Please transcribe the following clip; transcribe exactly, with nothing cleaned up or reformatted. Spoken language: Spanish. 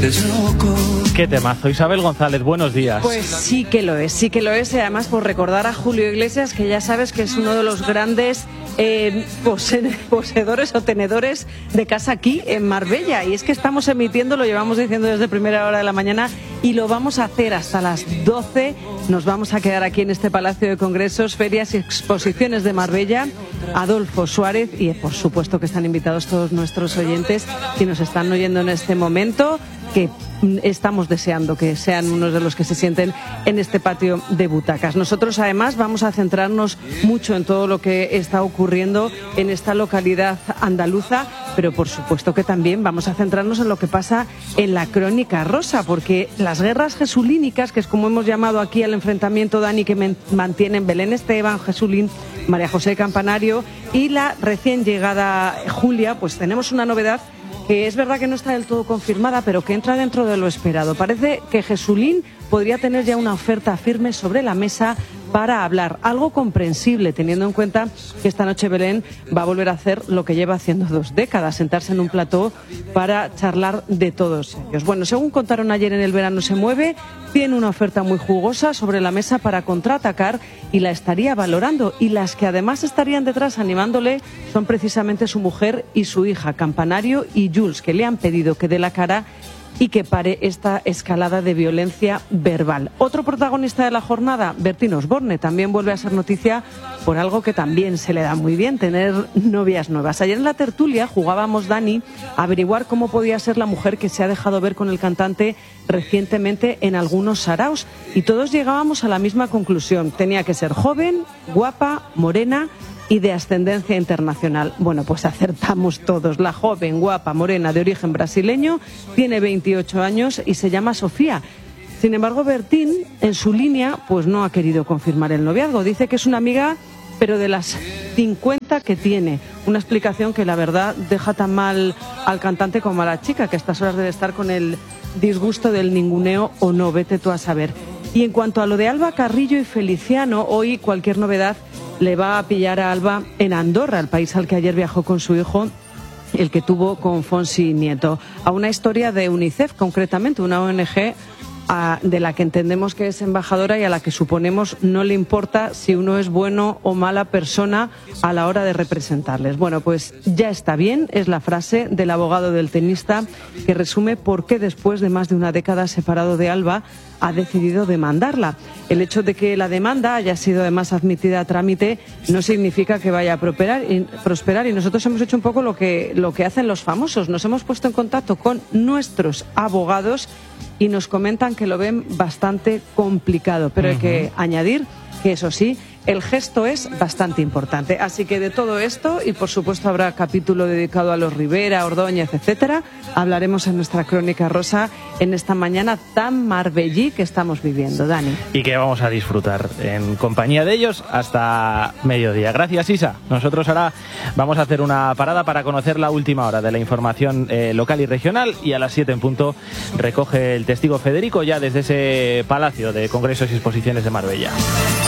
vuelves loco. Qué temazo. Isabel González, buenos días. Pues sí que lo es, sí que lo es, y además por recordar a Julio Iglesias, que ya sabes que es uno de los grandes eh, pose poseedores o tenedores de casa aquí en Marbella, y es que estamos emitiendo, lo llevamos diciendo desde primera hora de la mañana, y lo vamos a hacer hasta las doce. Nos vamos a quedar aquí en este Palacio de Congresos, Ferias y Exposiciones de Marbella. Adolfo Suárez, y por supuesto que están invitados todos nuestros oyentes que nos están oyendo en este momento, que estamos deseando que sean unos de los que se sienten en este patio de butacas. Nosotros además vamos a centrarnos mucho en todo lo que está ocurriendo en esta localidad andaluza, pero por supuesto que también vamos a centrarnos en lo que pasa en la Crónica Rosa, porque las guerras jesulínicas, que es como hemos llamado aquí al enfrentamiento, Dani, que mantienen Belén Esteban, Jesulín, María José Campanario y la recién llegada Julia, pues tenemos una novedad que es verdad que no está del todo confirmada, pero que entra dentro de lo esperado. Parece que Jesulín podría tener ya una oferta firme sobre la mesa para hablar, algo comprensible teniendo en cuenta que esta noche Belén va a volver a hacer lo que lleva haciendo dos décadas, sentarse en un plató para charlar de todos ellos. Bueno, según contaron ayer en El Verano se mueve, tiene una oferta muy jugosa sobre la mesa para contraatacar y la estaría valorando, y las que además estarían detrás animándole son precisamente su mujer y su hija, Campanario y Jules, que le han pedido que dé la cara y que pare esta escalada de violencia verbal. Otro protagonista de la jornada, Bertín Osborne, también vuelve a ser noticia por algo que también se le da muy bien, tener novias nuevas. Ayer en la tertulia jugábamos, Dani, a averiguar cómo podía ser la mujer que se ha dejado ver con el cantante recientemente en algunos saraos, y todos llegábamos a la misma conclusión: tenía que ser joven, guapa, morena y de ascendencia internacional. Bueno, pues acertamos todos. La joven, guapa, morena, de origen brasileño, tiene veintiocho años y se llama Sofía. Sin embargo, Bertín, en su línea, pues no ha querido confirmar el noviazgo. Dice que es una amiga, pero de las cincuenta que tiene. Una explicación que, la verdad, deja tan mal al cantante como a la chica, que a estas horas debe estar con el disgusto del ninguneo o no, vete tú a saber. Y en cuanto a lo de Alba Carrillo y Feliciano, hoy cualquier novedad le va a pillar a Alba en Andorra, el país al que ayer viajó con su hijo, el que tuvo con Fonsi Nieto, a una historia de UNICEF, concretamente una O N G a, de la que entendemos que es embajadora y a la que suponemos no le importa si uno es bueno o mala persona a la hora de representarles. Bueno, pues ya está bien, es la frase del abogado del tenista que resume por qué después de más de una década separado de Alba ha decidido demandarla. El hecho de que la demanda haya sido además admitida a trámite no significa que vaya a prosperar y, prosperar, y nosotros hemos hecho un poco lo que, lo que hacen los famosos. Nos hemos puesto en contacto con nuestros abogados y nos comentan que lo ven bastante complicado, pero hay que añadir que, eso sí, el gesto es bastante importante. Así que de todo esto, y por supuesto habrá capítulo dedicado a los Rivera, Ordóñez, etcétera, hablaremos en nuestra Crónica Rosa en esta mañana tan marbellí que estamos viviendo, Dani. Y que vamos a disfrutar en compañía de ellos hasta mediodía. Gracias, Isa. Nosotros ahora vamos a hacer una parada para conocer la última hora de la información eh, local y regional, y a las siete en punto recoge el testigo Federico ya desde ese Palacio de Congresos y Exposiciones de Marbella.